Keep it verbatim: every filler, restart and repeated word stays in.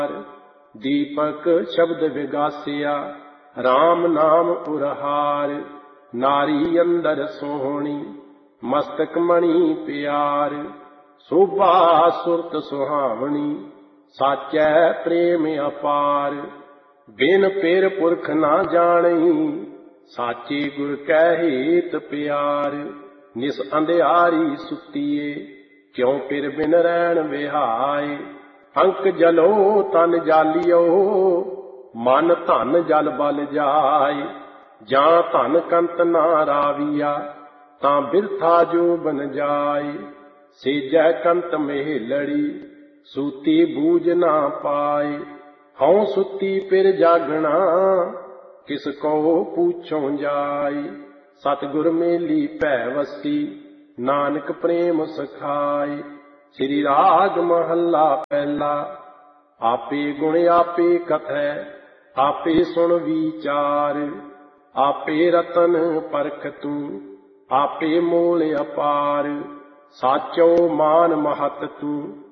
दीपक शब्द विगासिया राम नाम उरहार। नारी अंदर सोहनी मस्तक मणि प्यार। शोभा सुरत सुहावनी साचै प्रेम अपार। बिन पेर पुरख ना जानी साचे गुर कै हेत प्यार। निस अंधियारी सुतीए क्यों पिर बिन रैन विहाए। अंक जलो तन जालियो मन धन जल बल जाए। जां धन कंत ना राविया तां बिरथा जो बन जाए। सेजै कंत मेहलड़ी सूती बूझ ना पाए। हऊँ सुती पिर जागना किसको पूछों जाए। सतगुर मेली पै वसी नानक प्रेम सखाए। श्री राग महला पहला। आपे गुण आपे कथै आपे सुन विचार। आपे रतन परख तू आपे मोल अपार। साचो मान महत तू